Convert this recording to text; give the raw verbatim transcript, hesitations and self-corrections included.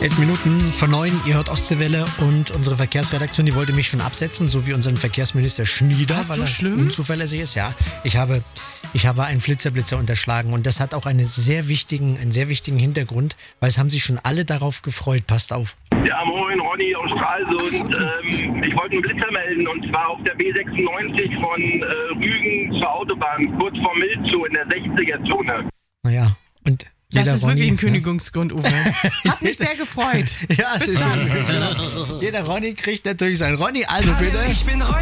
Elf Minuten vor neun, ihr hört Ostseewelle und unsere Verkehrsredaktion, die wollte mich schon absetzen, so wie unseren Verkehrsminister Schnieder, Was, weil so er schlimm? unzuverlässig ist. Ja, ich habe, ich habe einen Flitzer-Blitzer unterschlagen und das hat auch einen sehr wichtigen, einen sehr wichtigen Hintergrund, weil es haben sich schon alle darauf gefreut. Passt auf. Ja, moin, Ronny aus Stralsund. Ähm, ich wollte einen Blitzer melden und zwar auf der B sechsundneunzig von äh, Rügen zur Autobahn, kurz vor Milzow in der sechziger-Zone. Naja, und Das jeder ist wirklich Ronny, ein Kündigungsgrund, Uwe. Hat mich sehr gefreut. Ja, es Bis ist dann. schön. Jeder Ronny kriegt natürlich sein Ronny, also bitte. Ich bin Ronny.